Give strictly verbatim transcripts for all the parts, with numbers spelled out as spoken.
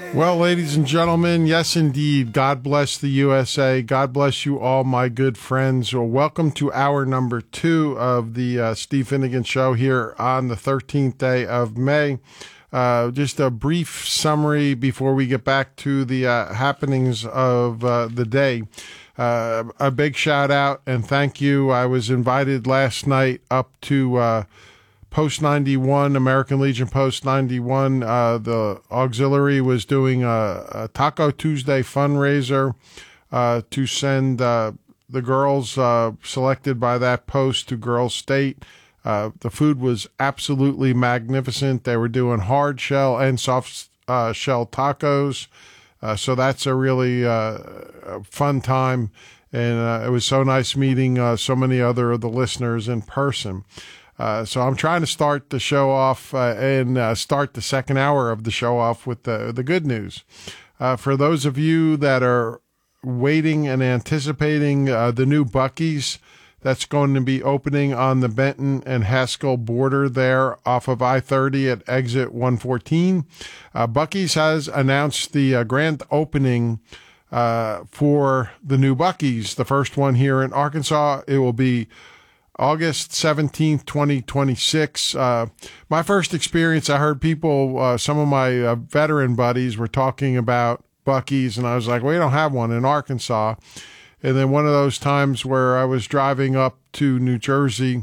Well, ladies and gentlemen, yes, indeed. God bless the U S A. God bless you all, my good friends. Well, welcome to hour number two of the uh, Steve Finnegan Show here on the thirteenth day of May. Uh, just a brief summary before we get back to the uh, happenings of uh, the day. Uh, a big shout out and thank you. I was invited last night up to uh, Post ninety-one, American Legion Post ninety-one. Uh, the auxiliary was doing a, a Taco Tuesday fundraiser uh, to send uh, the girls uh, selected by that post to Girls State. Uh, the food was absolutely magnificent. They were doing hard shell and soft uh, shell tacos. Uh, so that's a really uh, a fun time. And uh, it was so nice meeting uh, so many other of the listeners in person. Uh, so I'm trying to start the show off uh, and uh, start the second hour of the show off with the, the good news. Uh, for those of you that are waiting and anticipating uh, the new Buc-ee's that's going to be opening on the Benton and Haskell border there off of I thirty at exit one fourteen, uh, Buc-ee's has announced the uh, grand opening uh, for the new Buc-ee's, the first one here in Arkansas. It will be August seventeenth, twenty twenty-six. Uh, my first experience, I heard people, uh, some of my uh, veteran buddies were talking about Buc-ee's, and I was like, we don't have one in Arkansas. And then one of those times where I was driving up to New Jersey,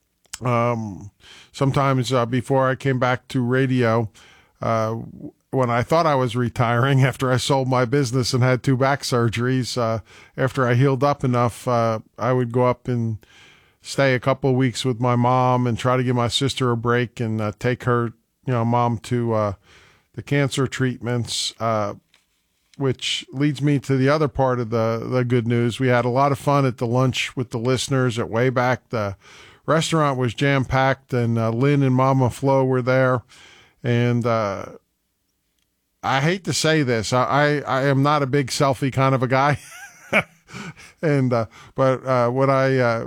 um, sometimes uh, before I came back to radio, uh, when I thought I was retiring after I sold my business and had two back surgeries, uh, after I healed up enough, uh, I would go up and stay a couple of weeks with my mom and try to give my sister a break and uh, take her, you know, mom to uh, the cancer treatments, uh, which leads me to the other part of the, the good news. We had a lot of fun at the lunch with the listeners at Wayback. The restaurant was jam-packed, and uh, Lynn and Mama Flo were there. And uh, I hate to say this. I, I, I am not a big selfie kind of a guy. and uh, But uh, when I... Uh,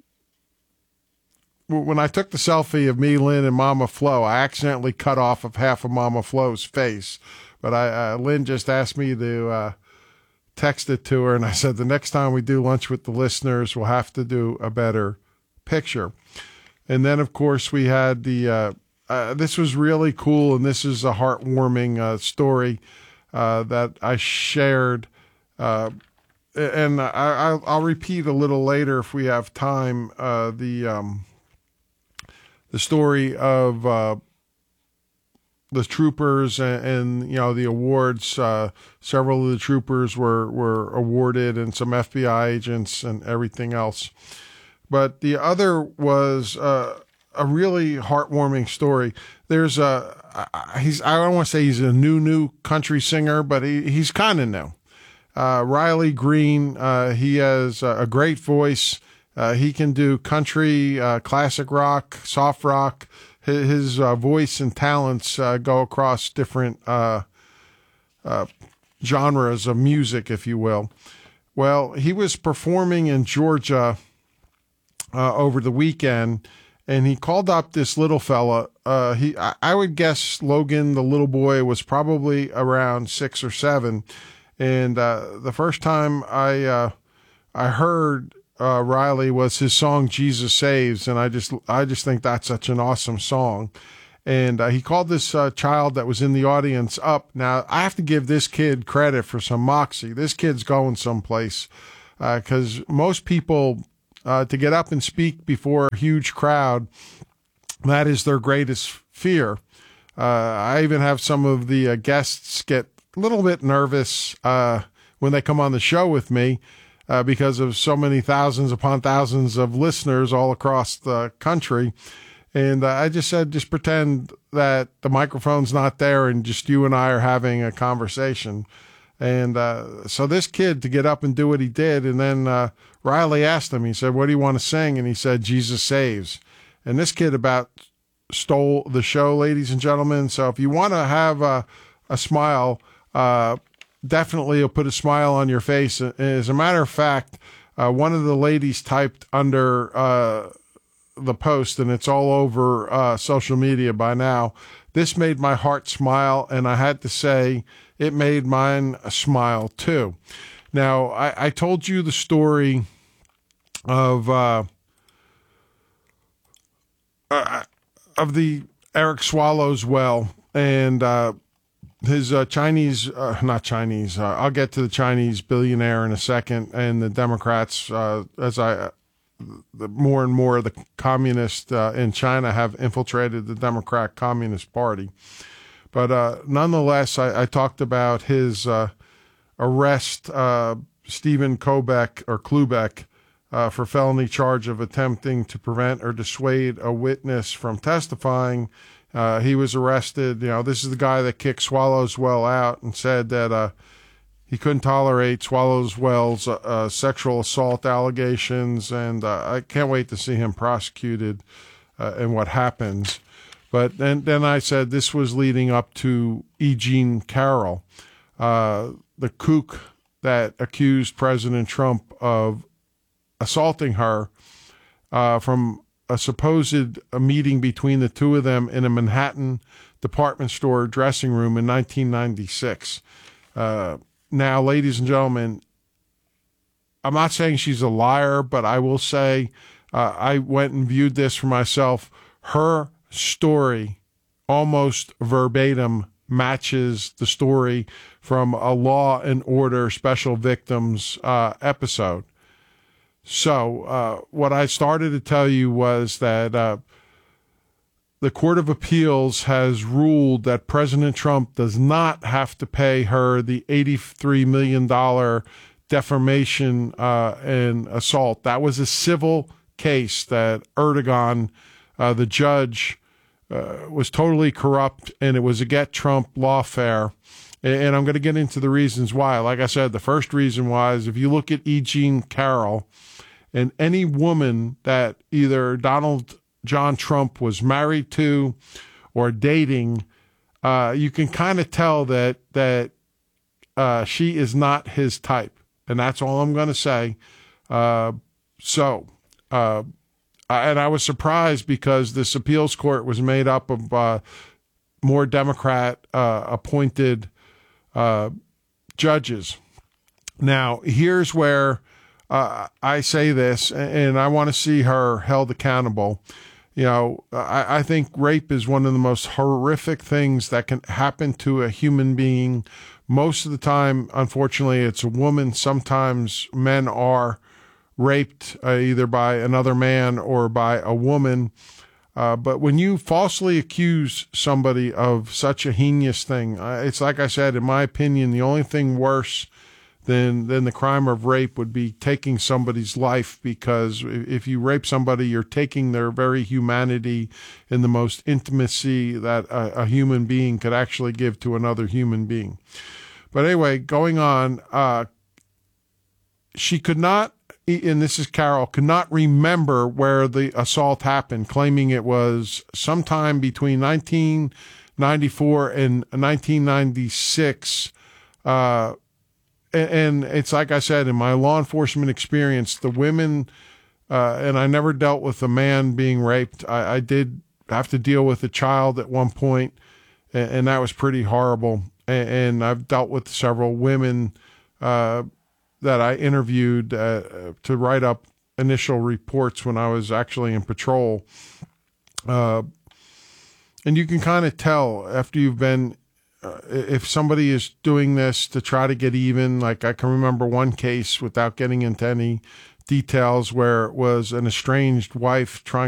When I took the selfie of me, Lynn, and Mama Flo, I accidentally cut off of half of Mama Flo's face. But I, uh, Lynn just asked me to uh, text it to her, and I said, the next time we do lunch with the listeners, we'll have to do a better picture. And then, of course, we had the, uh, uh, this was really cool, and this is a heartwarming uh, story uh, that I shared. Uh, and I, I'll repeat a little later if we have time, uh, the... Um, the story of uh, the troopers and, and, you know, the awards. Uh, several of the troopers were, were awarded, and some F B I agents and everything else. But the other was uh, a really heartwarming story. There's a, he's, I don't want to say he's a new, new country singer, but he, he's kind of new. Uh, Riley Green, uh, he has a, a great voice. Uh, he can do country, uh, classic rock, soft rock. His, his uh, voice and talents uh, go across different uh, uh, genres of music, if you will. Well, he was performing in Georgia uh, over the weekend, and he called up this little fella. Uh, he, I, I would guess Logan, the little boy, was probably around six or seven. And uh, the first time I uh, I heard Uh, Riley was his song "Jesus Saves," and I just I just think that's such an awesome song. And uh, he called this uh, child that was in the audience up. Now I have to give this kid credit for some moxie. This kid's going someplace, because uh, most people uh, to get up and speak before a huge crowd, that is their greatest fear. Uh, I even have some of the uh, guests get a little bit nervous uh, when they come on the show with me. Uh, because of so many thousands upon thousands of listeners all across the country. And uh, I just said, just pretend that the microphone's not there and just you and I are having a conversation. And uh, so this kid, to get up and do what he did, and then uh, Riley asked him, he said, what do you want to sing? And he said, Jesus Saves. And this kid about stole the show, ladies and gentlemen. So if you want to have a, a smile, uh, definitely it'll put a smile on your face. As a matter of fact, uh, one of the ladies typed under uh, the post, and it's all over uh, social media by now, this made my heart smile, and I had to say it made mine smile too. Now, I, I told you the story of uh, uh, of the Eric Swallows well, and uh, his uh, Chinese, uh, not Chinese, uh, I'll get to the Chinese billionaire in a second, and the Democrats, uh, as I, the more and more of the communists uh, in China have infiltrated the Democrat Communist Party. But uh, nonetheless, I, I talked about his uh, arrest, uh, Stephen Kobeck or Klubeck, uh, for felony charge of attempting to prevent or dissuade a witness from testifying. Uh, he was arrested. You know, this is the guy that kicked Swallows Well out and said that uh, he couldn't tolerate Swallows Well's uh, uh, sexual assault allegations, and uh, I can't wait to see him prosecuted uh, and what happens. But then, then I said this was leading up to E. Jean Carroll, uh, the kook that accused President Trump of assaulting her uh, from a supposed a meeting between the two of them in a Manhattan department store dressing room in nineteen ninety-six. Uh, now, ladies and gentlemen, I'm not saying she's a liar, but I will say uh, I went and viewed this for myself. Her story almost verbatim matches the story from a Law and Order Special Victims uh, episode. So uh, what I started to tell you was that uh, the Court of Appeals has ruled that President Trump does not have to pay her the eighty-three million dollars defamation uh, and assault. That was a civil case that Erdogan, uh, the judge, uh, was totally corrupt, and it was a get Trump lawfare. And I'm going to get into the reasons why. Like I said, the first reason why is if you look at E. Jean Carroll, and any woman that either Donald John Trump was married to or dating, uh, you can kind of tell that that uh, she is not his type. And that's all I'm going to say. Uh, so, uh, and I was surprised because this appeals court was made up of uh, more Democrat uh, appointed uh, judges. Now, here's where Uh, I say this, and I want to see her held accountable. You know, I, I think rape is one of the most horrific things that can happen to a human being. Most of the time, unfortunately, it's a woman. Sometimes men are raped uh, either by another man or by a woman. Uh, but when you falsely accuse somebody of such a heinous thing, uh, it's like I said, in my opinion, the only thing worse then then the crime of rape would be taking somebody's life, because if you rape somebody, you're taking their very humanity and the most intimacy that a, a human being could actually give to another human being. But anyway, going on, uh, she could not, and this is Carol, could not remember where the assault happened, claiming it was sometime between nineteen ninety-four and nineteen ninety-six, uh, and it's like I said, in my law enforcement experience, the women, uh, and I never dealt with a man being raped. I, I did have to deal with a child at one point, and, and that was pretty horrible. And, and I've dealt with several women uh, that I interviewed uh, to write up initial reports when I was actually in patrol. Uh, and you can kind of tell after you've been Uh, if somebody is doing this to try to get even. Like I can remember one case, without getting into any details, where it was an estranged wife trying